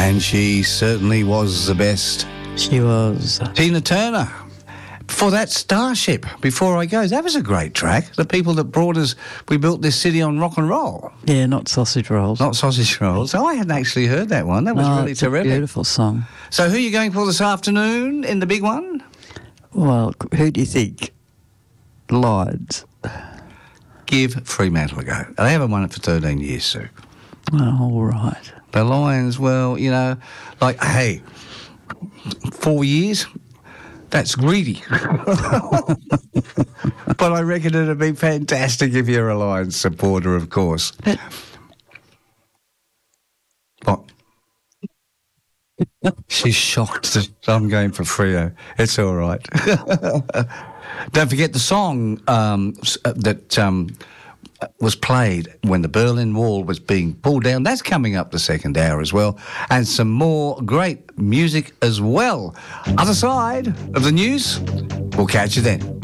And she certainly was the best. She was. Tina Turner. For that Starship, Before I Go. That was a great track. The people that brought us, we built this city on rock and roll. Yeah, not sausage rolls. Not sausage rolls. I hadn't actually heard that one. That was really it's terrific. A beautiful song. So who are you going for this afternoon in the big one? Well, who do you think? Lions. Give Fremantle a go. They haven't won it for 13 years, Sue. Oh, all right. The Lions, well, you know, like, hey, 4 years? That's greedy. But I reckon it'd be fantastic if you're a Lions supporter, of course. What? She's shocked that I'm going for Freo. It's all right. Don't forget the song that was played when the Berlin Wall was being pulled down. That's coming up the second hour as well. And some more great music as well. Other side of the news. We'll catch you then.